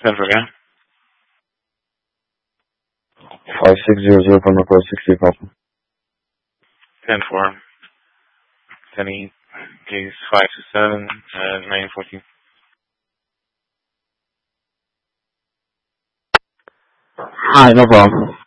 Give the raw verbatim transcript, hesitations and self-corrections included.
ten for again. Five six zero zero from the code sixty Papa. ten four. ten eight. Case five two seven and nine fourteen. Alright, no problem.